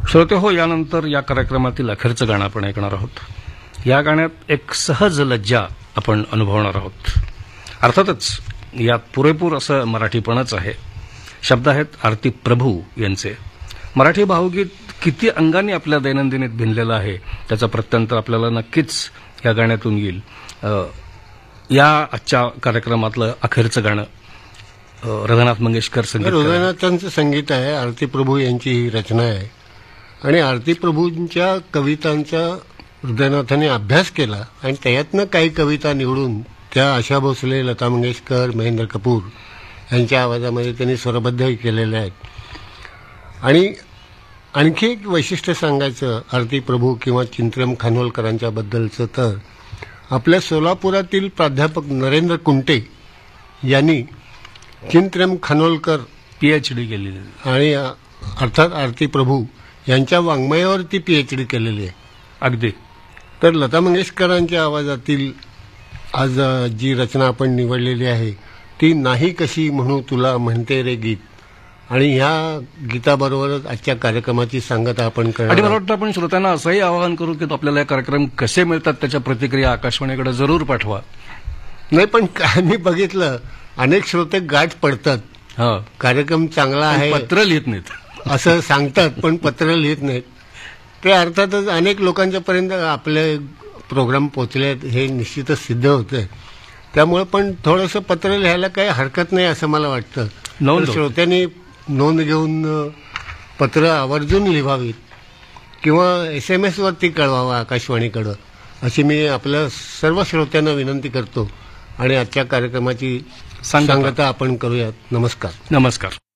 श्रोते हो, यानंतर या कार्यक्रमातील अखेरचं गाणं आपण ऐकणार आहोत. या गाण्यात एक सहज लज्जा आपण अनुभवणार आहोत. अर्थातच यात पुरेपूर असं मराठीपणच आहे. शब्द आहेत आरती प्रभू यांचे. मराठी भावगीत किती अंगाने आपल्या दैनंदिनीत भिनलेलं आहे त्याचा प्रत्यंतर आपल्याला नक्कीच या गाण्यातून येईल. या आजच्या कार्यक्रमातलं अखेरचं गाणं रघुनाथ मंगेशकर संगीत. रघुनाथांचं संगीत आहे. आरती प्रभू यांची ही रचना आहे आणि आरती प्रभूंच्या कवितांचा हृदयनाथाने अभ्यास केला आणि त्यातनं काही कविता निवडून त्या आशा भोसले, लता मंगेशकर, महेंद्र कपूर यांच्या आवाजामध्ये त्यांनी स्वरबद्धही केलेल्या आहेत. आणि आणखी एक वैशिष्ट्य सांगायचं आरती प्रभू किंवा चिंत्रम खानोलकरांच्या बद्दलचं तर आपल्या सोलापुरातील प्राध्यापक नरेंद्र कुंटे यांनी चिंत्रम खानोलकर PhD केलेली आणि अर्थात आरती प्रभू यांच्या वाङ्मयावरती PhD केलेली आहे. अगदी. तर लता मंगेशकरांच्या आवाजातील आज जी रचना आपण निवडलेली आहे ती नाही कशी म्हणू तुला म्हणते रे गीत, आणि ह्या गीताबरोबरच आजच्या कार्यक्रमाची सांगता आपण करणार. आणि मला वाटतं आपण श्रोत्यांना असंही आवाहन करू की आपल्याला कार्यक्रम कसे मिळतात त्याच्या प्रतिक्रिया आकाशवाणीकडे जरूर पाठवा. नाही, पण मी बघितलं अनेक श्रोते गाठ पडतात. कार्यक्रम चांगला आहे पत्र लिहित नाहीत असं सांगतात, पण पत्र लिहित नाहीत. ते अर्थातच अनेक लोकांच्या पर्यंत आपले प्रोग्राम पोहोचले हे निश्चितच सिद्ध होतंय. त्यामुळे पण थोडंसं पत्र लिहायला काही हरकत नाही असं मला वाटतं. श्रोत्यांनी नोंद घेऊन पत्र आवर्जून लिहावीत किंवा SMS वरती कळवावं आकाशवाणीकडं, अशी मी आपल्या सर्व श्रोत्यांना विनंती करतो. आणि आजच्या कार्यक्रमाची सांगता आपण करूयात. नमस्कार. नमस्कार.